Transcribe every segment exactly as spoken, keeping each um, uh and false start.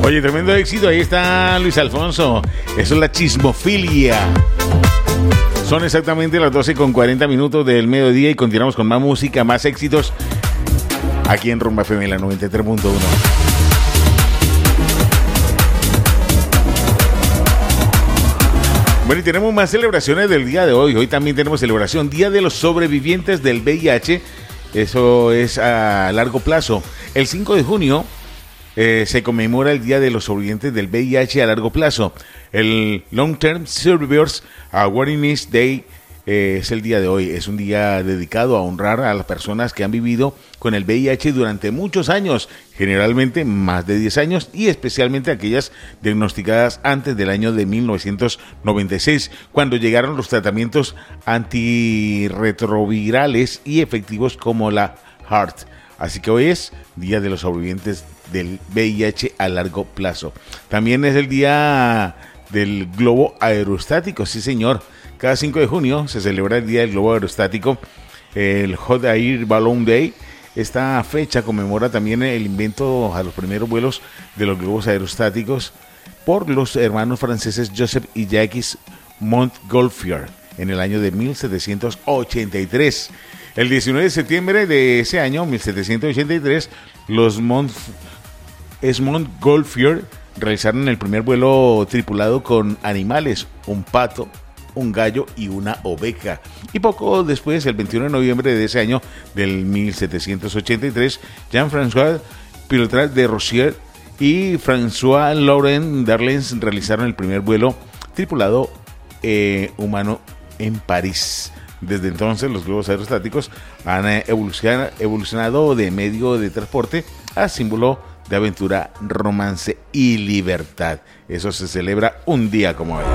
Oye, tremendo éxito. Ahí está Luis Alfonso. Eso es la chismofilia. Son exactamente las doce con cuarenta minutos del mediodía y continuamos con más música, más éxitos aquí en Rumba F M, la noventa y tres punto uno. Bueno, y tenemos más celebraciones del día de hoy. Hoy también tenemos celebración Día de los Sobrevivientes del V I H. Eso es a largo plazo. El cinco de junio eh, se conmemora el Día de los Sobrevivientes del V I H a largo plazo. El Long Term Survivors Awareness Day eh, es el día de hoy. Es un día dedicado a honrar a las personas que han vivido con el V I H durante muchos años, generalmente más de diez años, y especialmente aquellas diagnosticadas antes del año de mil novecientos noventa y seis, cuando llegaron los tratamientos antirretrovirales y efectivos como la H A R T. Así que hoy es Día de los Sobrevivientes del V I H a largo plazo. También es el día del globo aerostático, sí señor. Cada cinco de junio se celebra el Día del Globo Aerostático, el Hot Air Balloon Day. Esta fecha conmemora también el invento a los primeros vuelos de los globos aerostáticos por los hermanos franceses Joseph y Jacques Montgolfier en el año de mil setecientos ochenta y tres. El diecinueve de septiembre de ese año, mil setecientos ochenta y tres, los Mont- Montgolfier realizaron el primer vuelo tripulado con animales, un pato, un gallo y una oveja. Y poco después, el veintiuno de noviembre de ese año del mil setecientos ochenta y tres, Jean-François Pilotat de Rozier y François Laurent Darlens realizaron el primer vuelo tripulado eh, humano en París. Desde entonces, los globos aerostáticos han evolucionado, evolucionado de medio de transporte a símbolo de aventura, romance y libertad. Eso se celebra un día como hoy.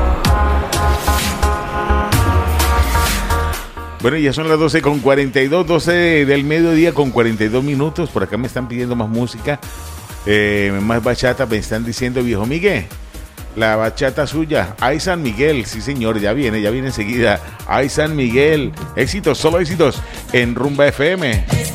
Bueno, ya son las doce con cuarenta y dos, doce del mediodía con cuarenta y dos minutos. Por acá me están pidiendo más música, eh, más bachata. Me están diciendo, viejo Miguel, la bachata suya. Ay, San Miguel, sí señor, ya viene, ya viene enseguida. Ay, San Miguel, éxitos, solo éxitos en Rumba F M.